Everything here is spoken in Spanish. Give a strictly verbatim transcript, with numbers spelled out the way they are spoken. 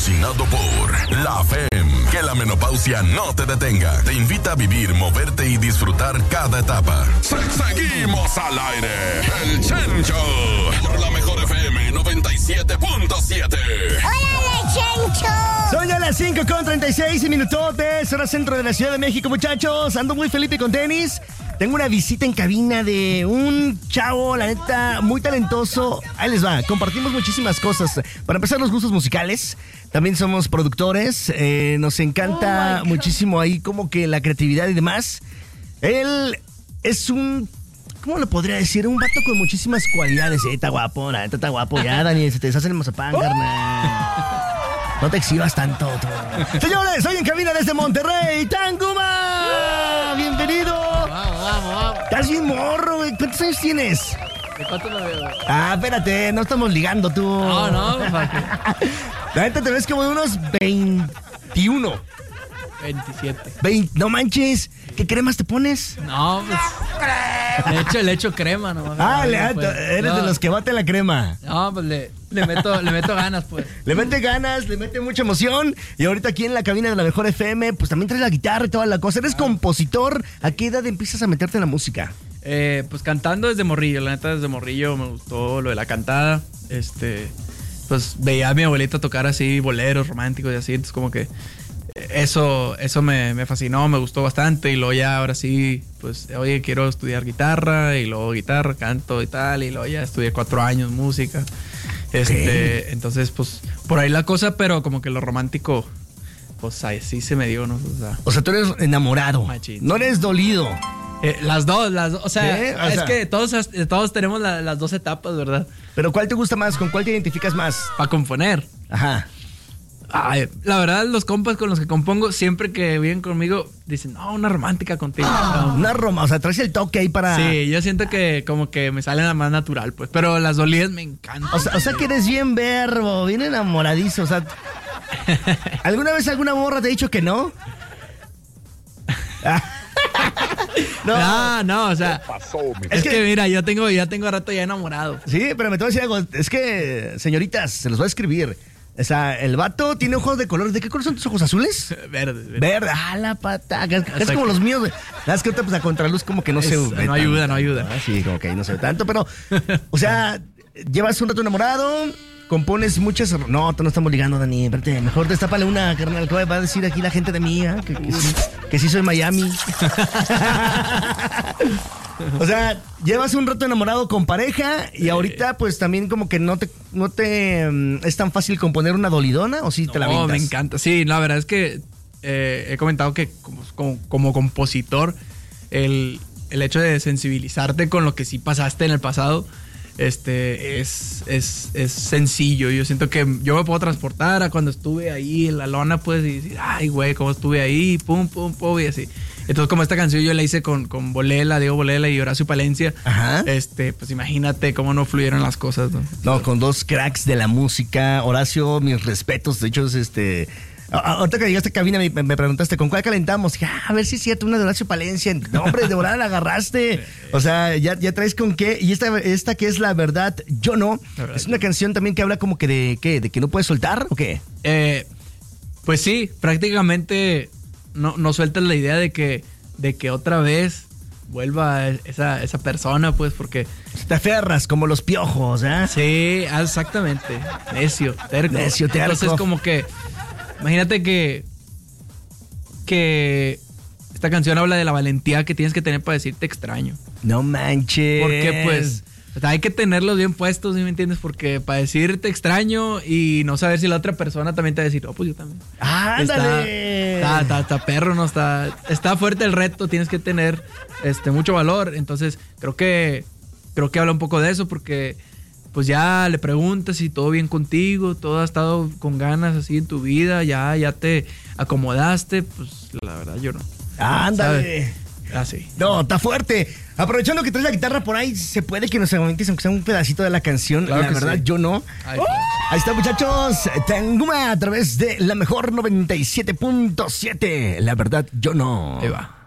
Patrocinado por La F E M. Que la menopausia no te detenga. Te invita a vivir, moverte y disfrutar cada etapa. Se- seguimos al aire. El Chencho. Por la mejor F M noventa y siete punto siete. ¡Hola, Chencho! Son ya las cinco con treinta y seis minutotes, hora centro de la Ciudad de México, muchachos. Ando muy feliz con tenis. Tengo una visita en cabina de un chavo, la neta, muy talentoso. Ahí les va, compartimos muchísimas cosas. Para empezar, los gustos musicales. También somos productores. Eh, nos encanta oh muchísimo ahí como que la creatividad y demás. Él es un... ¿Cómo lo podría decir? Un vato con muchísimas cualidades. Eh, está guapo, la neta está guapo. Ya, Dani, se te deshace el mazapán, carnal. No te exhibas tanto, tú. Señores, hoy en cabina desde Monterrey, Tanguma. Bienvenido. Vamos, vamos, vamos. Estás bien morro, güey. ¿Cuántos años tienes? ¿De cuánto lo veo? Ah, espérate, no estamos ligando, tú. No, no, ¿para qué? La neta te ves como de unos veintiuno. veintisiete. veinte, no manches. ¿Qué cremas te pones? No, pues. Le echo, le echo crema nomás. Ah, le, pues. eres no, de los que bate la crema. No, pues le, le, meto, le meto ganas, pues. Le mete ganas, le mete mucha emoción. Y ahorita aquí en la cabina de la mejor F M, pues también traes la guitarra y toda la cosa. Eres ah. compositor. ¿A qué edad empiezas a meterte en la música? Eh, pues cantando desde morrillo. La neta, desde morrillo me gustó lo de la cantada. Este, pues veía a mi abuelita tocar así boleros románticos y así. Entonces como que eso, eso me, me fascinó, me gustó bastante. Y luego ya ahora sí, pues oye, quiero estudiar guitarra. Y luego guitarra, canto y tal. Y luego ya estudié cuatro años música. Este, okay. Entonces pues por ahí la cosa, pero como que lo romántico, pues así se me dio, ¿no? O sea, o sea tú eres enamorado, machín. No eres dolido. Eh, las dos, las dos, o sea, ¿sí? O es sea, que todos, todos tenemos la, las dos etapas, ¿verdad? Pero ¿cuál te gusta más? ¿Con cuál te identificas más? Para componer. Ajá. Ay, la verdad, los compas con los que compongo, siempre que vienen conmigo, dicen, no, una romántica contigo. Oh, una roma, o sea, traes el toque ahí para... Sí, yo siento que como que me sale la más natural, pues, pero las dolidas me encantan. O sea, o sea que eres bien verbo, bien enamoradizo, o sea... ¿Alguna vez alguna morra te ha dicho que no? No, no, no, o sea, pasó, es, es que, que mira, yo tengo, ya tengo rato ya enamorado. Sí, pero me tengo que decir algo, es que, señoritas, se los voy a escribir. O sea, el vato tiene ojos de color. ¿De qué color son tus ojos? ¿Azules? Verde. Verde, verde. Ah, la pata. Es, es como los míos. Nada, es que ahorita pues a contraluz como que no es, se ve. No ayuda, no ayuda. Ah, sí, como que no se ve tanto, pero... O sea, llevas un rato enamorado, compones muchas... No, no estamos ligando, Dani. Espérate, mejor destápale una, carnal. ¿Qué va a decir aquí la gente de mí? ¿eh? Que, que, sí, que sí soy Miami. O sea, llevas un rato enamorado con pareja y ahorita pues también como que no te no te um, es tan fácil componer una dolidona, ¿o sí te no, la avientas? No, me encanta. Sí, la verdad es que eh, he comentado que como, como, como compositor el, el hecho de sensibilizarte con lo que sí pasaste en el pasado este es, es, es sencillo. Yo siento que yo me puedo transportar a cuando estuve ahí en la lona, pues, y decir, ay, güey, cómo estuve ahí, pum, pum, pum, y así. Entonces, como esta canción yo la hice con, con Bolela, Diego Bolela y Horacio Palencia, ajá, este, pues imagínate cómo no fluyeron las cosas, ¿no? No, con dos cracks de la música. Horacio, mis respetos. De hecho, es este... Ahorita que llegaste a cabina me, me preguntaste ¿con cuál calentamos? Dije, ah, a ver si es cierto, una de Horacio Palencia. No, hombre, de volada la agarraste. O sea, ya, ya traes con qué. Y esta, esta que es La Verdad, Yo No. Verdad, es una canción también que habla como que de ¿qué? ¿De que no puedes soltar o qué? Eh, pues sí, prácticamente no, no sueltas la idea de que, de que otra vez vuelva esa, esa persona, pues, porque... Te aferras como los piojos, ¿eh? Sí, exactamente. Necio, terco. Necio, terco. Entonces, como que... Imagínate que, que esta canción habla de la valentía que tienes que tener para decir te extraño. No manches. Porque pues o sea, hay que tenerlos bien puestos, ¿sí me entiendes? Porque para decir te extraño y no saber si la otra persona también te va a decir, oh, pues yo también. ¡Ándale! Está, está, está, está perro, ¿no? Está, está fuerte el reto, tienes que tener este, mucho valor. Entonces creo que, creo que habla un poco de eso porque... Pues ya le preguntas si todo bien contigo, todo ha estado con ganas así en tu vida, ya, ya te acomodaste, pues la verdad yo no. ¡Ándale! Así. Ah, no, está fuerte. Aprovechando que traes la guitarra por ahí, ¿se puede que nos aumentes aunque sea un pedacito de la canción? Claro, la verdad, sí. Yo no. Ahí, ¡oh! Ahí está, muchachos. Tanguma a través de la mejor noventa y siete punto siete. La verdad, yo no. Ahí va.